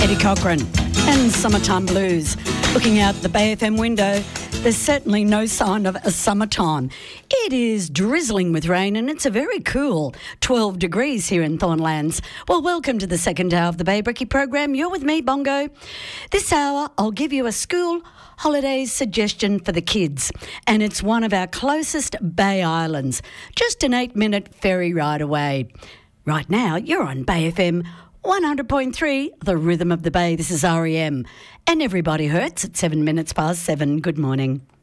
Eddie Cochran and Summertime Blues. Looking out the Bay FM window, there's certainly no sign of a summertime. It is drizzling with rain and it's a very cool 12 degrees here in Thornlands. Well, welcome to the second hour of the Bay Brekkie program. You're with me, Bongo. This hour, I'll give you a school holidays suggestion for the kids, and it's one of our closest Bay Islands, just an 8-minute ferry ride away. Right now, you're on Bay FM 100.3, the rhythm of the Bay. This is REM. And Everybody Hurts at 7 minutes past 7. Good morning.